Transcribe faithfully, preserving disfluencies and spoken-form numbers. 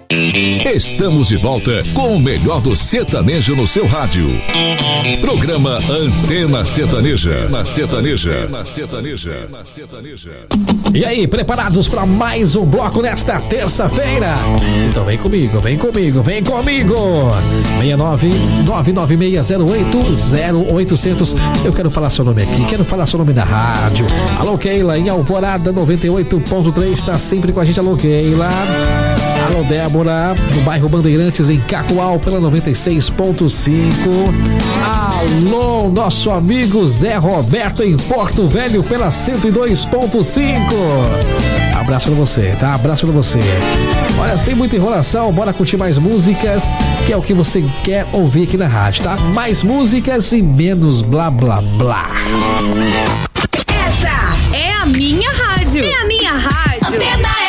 Estamos de volta com o melhor do sertanejo no seu rádio. Programa Antena Sertaneja. Na Sertaneja. Na Sertaneja. Na Sertaneja. E aí, preparados para mais um bloco nesta terça-feira? Então vem comigo, vem comigo, vem comigo. seis nove nove nove seis zero oito zero oito zero zero. Eu quero falar seu nome aqui, quero falar seu nome na rádio. Alô, Keila, em Alvorada noventa e oito ponto três, tá sempre com a gente. Alô, Keila. Alô, Débora, no bairro Bandeirantes, em Cacoal, pela noventa e seis ponto cinco. Alô, nosso amigo Zé Roberto, em Porto Velho, pela cento e dois ponto cinco. Abraço pra você, tá? Abraço pra você. Olha, sem muita enrolação, bora curtir mais músicas, que é o que você quer ouvir aqui na rádio, tá? Mais músicas e menos blá blá blá. Essa é a minha rádio. É a minha rádio. Antena